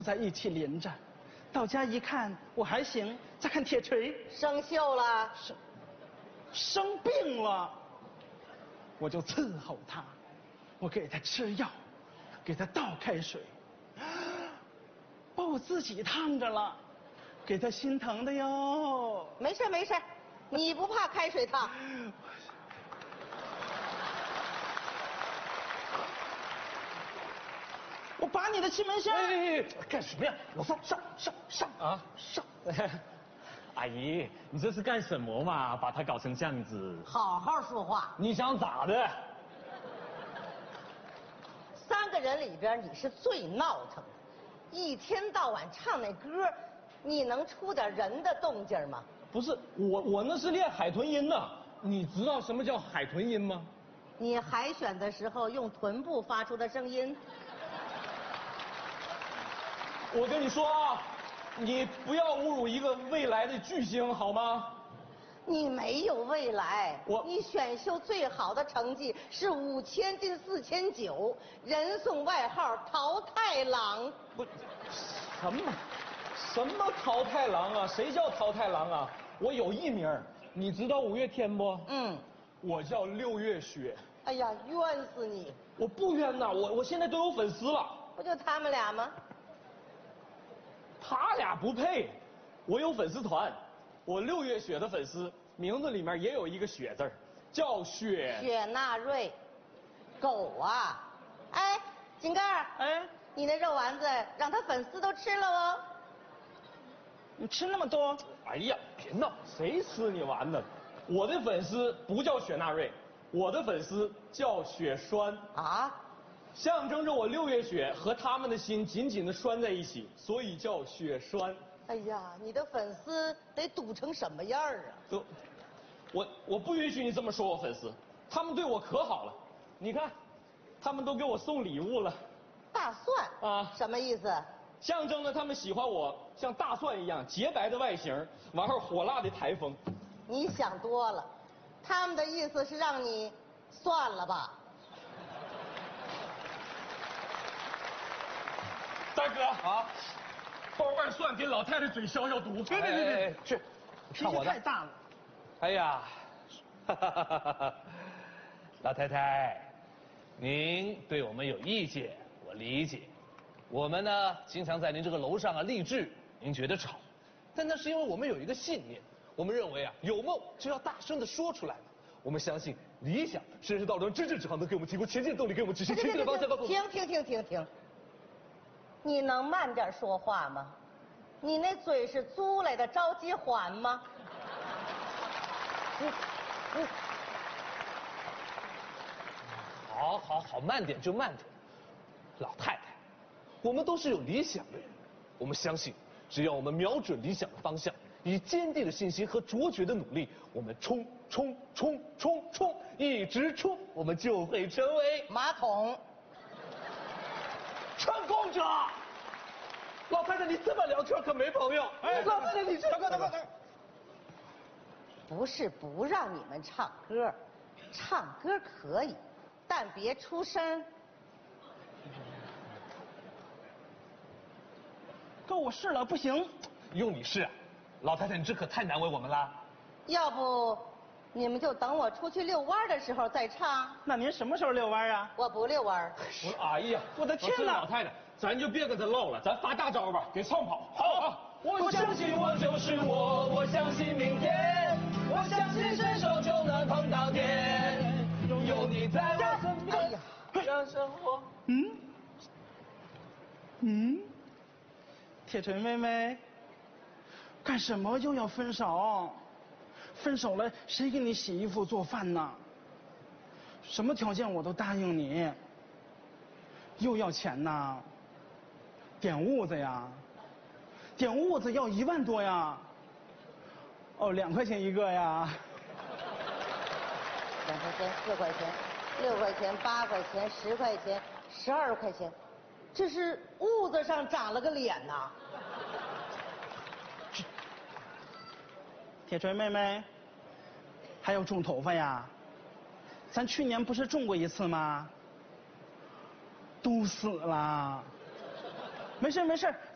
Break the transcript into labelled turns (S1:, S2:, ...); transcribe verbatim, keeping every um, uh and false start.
S1: 在一起淋着，到家一看我还行，再看铁锤
S2: 生锈了，
S1: 生生病了，我就伺候他，我给他吃药，给他倒开水，把我自己烫着了，给他心疼的哟。
S2: 没事没事，你不怕开水烫？
S1: 我拔你的气门芯。
S3: 哎，干什么呀？老三，上上上啊上！
S4: 阿姨，你这是干什么嘛？把他搞成这样子。
S2: 好好说话。
S4: 你想咋的？
S2: 三个人里边你是最闹腾的，一天到晚唱那歌，你能出点人的动静吗？
S3: 不是我，我那是练海豚音呢。你知道什么叫海豚音吗？
S2: 你海选的时候用臀部发出的声音。
S3: 我跟你说啊，你不要侮辱一个未来的巨星好吗？
S2: 你没有未来，
S3: 我
S2: 你选秀最好的成绩是五千进四千九，人送外号桃太郎。
S3: 不，什么什么桃太郎啊？谁叫桃太郎啊？我有艺名，你知道五月天不？
S2: 嗯，
S3: 我叫六月雪。
S2: 哎呀，冤死你！
S3: 我不冤呐，我我现在都有粉丝了。
S2: 不就他们俩吗？
S3: 他俩不配，我有粉丝团，我六月雪的粉丝名字里面也有一个雪字，叫雪
S2: 雪纳瑞，狗啊！哎，井盖，
S1: 哎，
S2: 你那肉丸子让他粉丝都吃了哦。
S1: 你吃那么多？
S3: 哎呀，别闹，谁吃你丸子？我的粉丝不叫雪纳瑞，我的粉丝叫雪栓
S2: 啊。
S3: 象征着我六月雪和他们的心紧紧的拴在一起，所以叫雪栓。
S2: 哎呀，你的粉丝得堵成什么样啊？
S3: 都，我我不允许你这么说我粉丝，他们对我可好了，你看，他们都给我送礼物了。
S2: 大蒜
S3: 啊，
S2: 什么意思？
S3: 象征着他们喜欢我像大蒜一样洁白的外形，完后火辣的台风。
S2: 你想多了，他们的意思是让你算了吧。
S3: 大哥啊，包瓣蒜给老太太嘴消消毒。
S1: 别别别别，
S3: 去，
S1: 脾气太大了。
S5: 哎呀，哈哈哈哈哈！老太太，您对我们有意见，我理解。我们呢，经常在您这个楼上啊励志，您觉得吵，但那是因为我们有一个信念，我们认为啊，有梦就要大声的说出来嘛。我们相信理想，甚至道德真正指航能给我们提供前进的动力，给我们指示前进的方向。
S2: 停停停停停！你能慢点说话吗？你那嘴是租来的，着急还吗？
S5: 嗯嗯，好，好，好，慢点就慢点。老太太，我们都是有理想的人，我们相信，只要我们瞄准理想的方向，以坚定的信心和卓绝的努力，我们冲冲冲冲冲，一直冲，我们就会成为
S2: 马桶。
S5: 成功者。老太太，你这么聊天可没朋友。哎，老太太，你这……大哥，大哥，大哥，
S2: 不是不让你们唱歌，唱歌可以，但别出声。
S1: 哥，我试了，不行。
S5: 用你试啊？老太太，你这可太难为我们了。
S2: 要不，你们就等我出去遛弯的时候再唱。
S1: 那您什么时候遛弯啊？
S2: 我不遛弯。
S3: 我哎呀，
S1: 我的天哪！
S3: 老太太，咱就别跟他唠了，咱发大招吧，给唱跑。
S5: 好，好，我相信我就是我，我相信明天，我相信伸手就能碰到天，有你在我身边，让生活。
S1: 嗯嗯，铁锤妹妹，干什么又要分手？分手了，谁给你洗衣服做饭呢？什么条件我都答应你。又要钱呐？点屋子呀？点屋子要一万多呀？哦，两块钱一个呀？
S2: 两块钱、四块钱、六块钱、八块钱、十块钱、十二块钱，这是屋子上长了个脸呐！
S1: 铁锤妹妹，还要种头发呀？咱去年不是种过一次吗？都死了。没事没事，